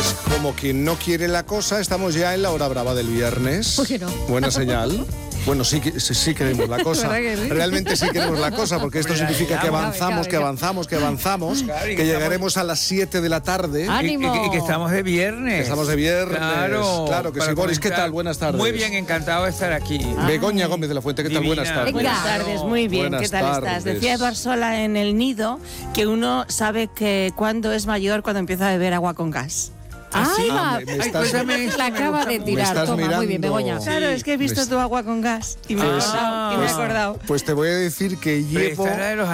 Pues como quien no quiere la cosa, estamos ya en la hora brava del viernes. ¿Por qué no? Buena señal. Bueno, sí queremos la cosa. Realmente sí queremos la cosa, porque esto significa que avanzamos, que llegaremos a las 7 de la tarde. ¡Ánimo! Y que estamos de viernes. Que estamos de viernes. Claro que sí. Boris, ¿qué tal? Buenas tardes. Muy bien, encantado de estar aquí. Begoña Gómez de la Fuente, ¿qué tal? Divina. Buenas tardes. Buenas tardes, muy bien. Buenas ¿Qué tal tardes. estás? Decía Eduard Sola en El Nido que uno sabe que cuando es mayor cuando empieza a beber agua con gas. ¡Ay, va! cuéntame esto, La me acaba gusta de mucho. tirar. estás Toma, muy bien, mirando. Begoña. Claro, es que he visto tu agua con gas y me he acordado. Pues te voy a decir que llevo... Pero esta era de los